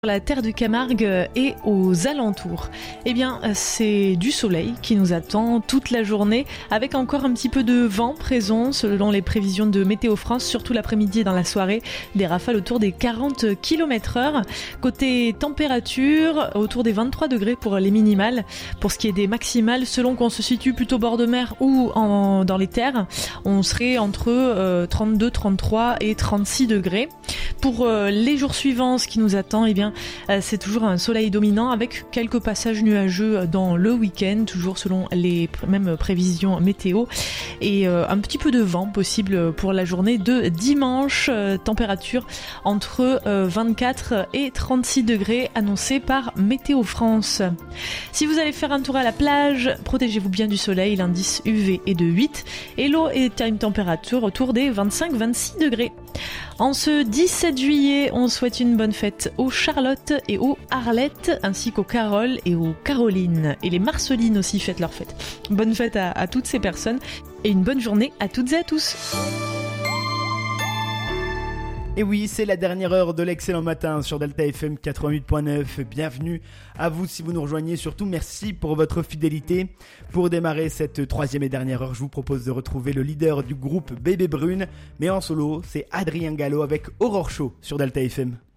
La terre de Camargue et aux alentours. Eh bien, c'est du soleil qui nous attend toute la journée, avec encore un petit peu de vent présent selon les prévisions de Météo France, surtout l'après-midi et dans la soirée, des rafales autour des 40 km/h. Côté température, autour des 23 degrés pour les minimales. Pour ce qui est des maximales, selon qu'on se situe plutôt bord de mer ou dans les terres, on serait entre 32, 33 et 36 degrés. Pour les jours suivants, ce qui nous attend, eh bien, c'est toujours un soleil dominant avec quelques passages nuageux dans le week-end, toujours selon les mêmes prévisions météo, et un petit peu de vent possible pour la journée de dimanche. Température entre 24 et 36 degrés annoncée par Météo France. Si vous allez faire un tour à la plage, protégez-vous bien du soleil, l'indice UV est de 8 et l'eau est à une température autour des 25-26 degrés. En ce 17 juillet, on souhaite une bonne fête aux Charlotte et aux Arlette, ainsi qu'aux Carole et aux Caroline. Et les Marcelines aussi fêtent leur fête. Bonne fête à toutes ces personnes et une bonne journée à toutes et à tous. Et oui, c'est la dernière heure de l'excellent matin sur Delta FM 88.9. Bienvenue à vous si vous nous rejoignez. Surtout, merci pour votre fidélité. Pour démarrer cette troisième et dernière heure, je vous propose de retrouver le leader du groupe Bébé Brune. Mais en solo, c'est Adrien Gallo avec Aurore Show sur Delta FM.